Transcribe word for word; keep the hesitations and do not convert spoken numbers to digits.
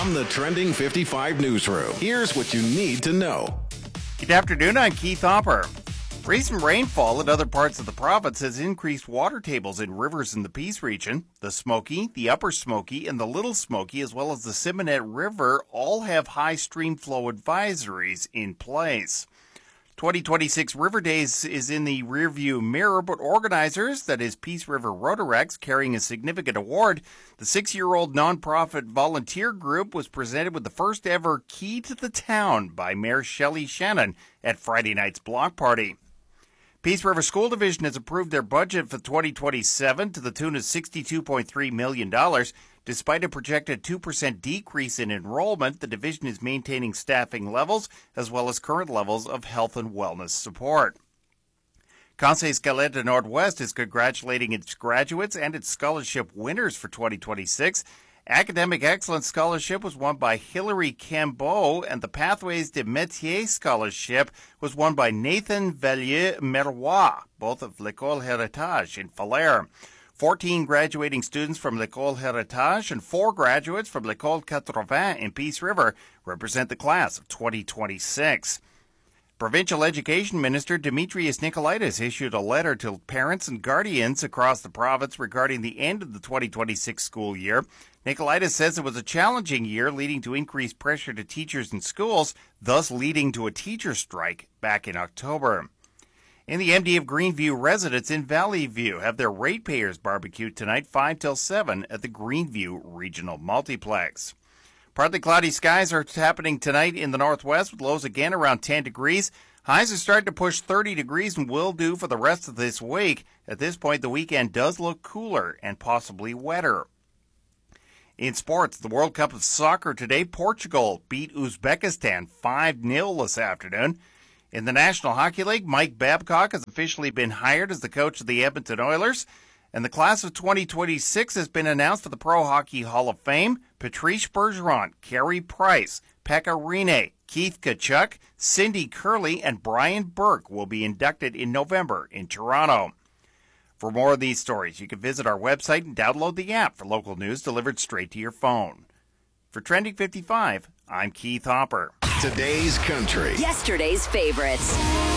From the Trending fifty-five newsroom, here's what you need to know. Good afternoon, I'm Keith Hopper. Recent rainfall in other parts of the province has increased water tables in rivers in the Peace region. The Smoky, the Upper Smoky, and the Little Smoky, as well as the Simonette River, all have high stream flow advisories in place. twenty twenty-six River Days is in the rearview mirror, but organizers, that is Peace River Rotarex, carrying a significant award. The six-year-old nonprofit volunteer group was presented with the first ever Key to the Town by Mayor Shelley Shannon at Friday night's block party. Peace River School Division has approved their budget for twenty twenty-seven to the tune of sixty-two point three million dollars. Despite a projected two percent decrease in enrollment, the division is maintaining staffing levels as well as current levels of health and wellness support. Conseil Scaletta Northwest is congratulating its graduates and its scholarship winners for twenty twenty-six. Academic Excellence Scholarship was won by Hilary Cambeau, and the Pathways de Métier Scholarship was won by Nathan Vallier-Meroy, both of L'École Héritage in Falaire. fourteen graduating students from L'École Héritage and four graduates from L'École quatre-vingts in Peace River represent the class of twenty twenty-six. Provincial Education Minister Demetrius Nicolaitis issued a letter to parents and guardians across the province regarding the end of the twenty twenty-six school year. Nicolaitis says it was a challenging year, leading to increased pressure to teachers and schools, thus leading to a teacher strike back in October. And the M D of Greenview residents in Valley View have their ratepayers barbecue tonight, five till seven, at the Greenview Regional Multiplex. Partly cloudy skies are happening tonight in the northwest, with lows again around ten degrees. Highs are starting to push thirty degrees and will do for the rest of this week. At this point, the weekend does look cooler and possibly wetter. In sports, the World Cup of Soccer today, Portugal beat Uzbekistan five nil this afternoon. In the National Hockey League, Mike Babcock has officially been hired as the coach of the Edmonton Oilers. And the class of twenty twenty-six has been announced for the Pro Hockey Hall of Fame. Patrice Bergeron, Carey Price, Pekka Rinne, Keith Tkachuk, Cindy Curley, and Brian Burke will be inducted in November in Toronto. For more of these stories, you can visit our website and download the app for local news delivered straight to your phone. For Trending fifty-five, I'm Keith Hopper. Today's country. Yesterday's favorites.